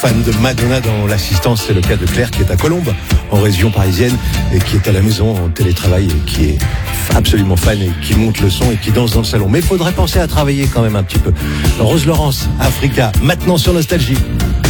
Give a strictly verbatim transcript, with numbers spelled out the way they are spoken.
Fan de Madonna dans l'assistance, c'est le cas de Claire qui est à Colombes, en région parisienne, et qui est à la maison en télétravail et qui est absolument fan et qui monte le son et qui danse dans le salon. Mais il faudrait penser à travailler quand même un petit peu. Rose Laurence, Africa, maintenant sur Nostalgie.